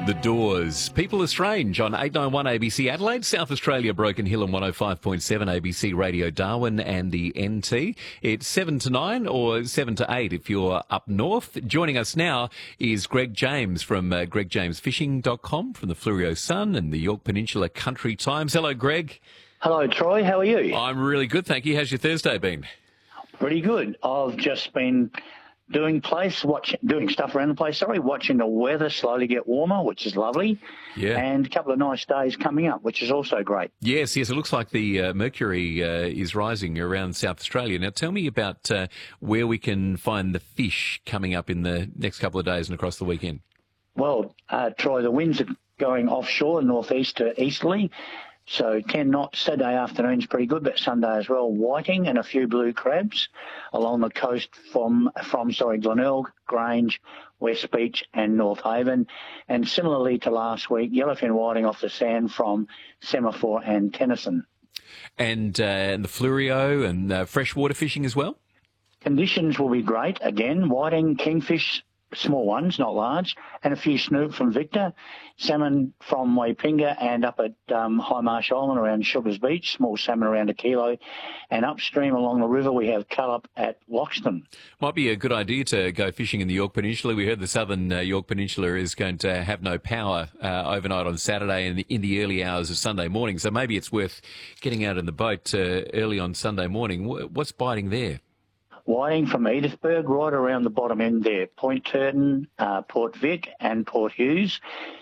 The Doors. People Are Strange on 891 ABC Adelaide, South Australia, Broken Hill and 105.7 ABC Radio Darwin and the NT. It's 7 to 9 or 7 to 8 if you're up north. Joining us now is Greg James from gregjamesfishing.com, from the Fleurieu Sun and the Yorke Peninsula Country Times. Hello, Greg. Hello, Troy. How are you? I'm really good, thank you. How's your Thursday been? Pretty good. I've just been doing stuff around the place, watching the weather slowly get warmer, which is lovely. Yeah. And a couple of nice days coming up, which is also great. Yes, it looks like the mercury is rising around South Australia. Now, tell me about where we can find the fish coming up in the next couple of days and across the weekend. Well, Troy, the winds are going offshore, northeast to easterly. So 10 knots Saturday afternoon's pretty good, but Sunday as well. Whiting and a few blue crabs along the coast from Glenelg, Grange, West Beach and North Haven. And similarly to last week, yellowfin whiting off the sand from Semaphore and Tennyson. And the Fleurieu and freshwater fishing as well? Conditions will be great. Again, whiting, kingfish, small ones, not large, and a few snook from Victor, salmon from Waipinga and up at High Marsh Island around Sugars Beach, small salmon around a kilo, and upstream along the river we have cull at Loxton. Might be a good idea to go fishing in the Yorke Peninsula. We heard the southern Yorke Peninsula is going to have no power overnight on Saturday and in the early hours of Sunday morning, so maybe it's worth getting out in the boat early on Sunday morning. What's biting there? Whiting from Edithburgh right around the bottom end there, Point Turton, Port Vic and Port Hughes.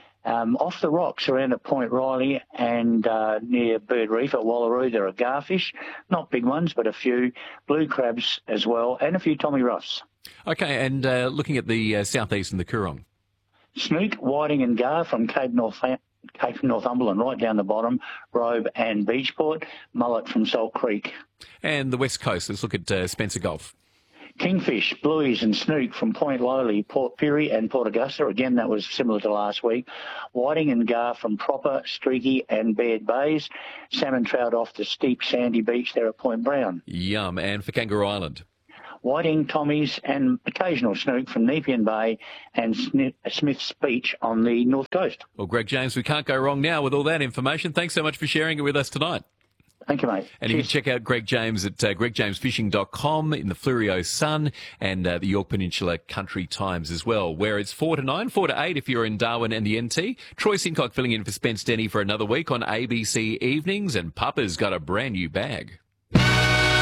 Off the rocks around at Point Riley and near Bird Reef at Wallaroo, there are garfish, not big ones, but a few blue crabs as well, and a few Tommy Ruffs. Okay, and looking at the southeast and the Coorong. Snook, whiting and gar from Cape Northumberland, right down the bottom, Robe and Beachport, mullet from Salt Creek. And the west coast, let's look at Spencer Gulf. Kingfish, blueies and snook from Point Lowly, Port Pirie and Port Augusta. Again, that was similar to last week. Whiting and gar from Proper, Streaky and Baird Bays. Salmon trout off the steep sandy beach there at Point Brown. Yum. And for Kangaroo Island? Whiting, Tommies and occasional snook from Nepean Bay and Smith's Beach on the north coast. Well, Greg James, we can't go wrong now with all that information. Thanks so much for sharing it with us tonight. Thank you, mate. And Cheers. you can check out Greg James at gregjamesfishing.com, in the Fleurieu Sun and the Yorke Peninsula Country Times as well, where it's 4 to 9, 4 to 8 if you're in Darwin and the NT. Troy Sincock filling in for Spence Denny for another week on ABC Evenings, and Papa's got a brand new bag.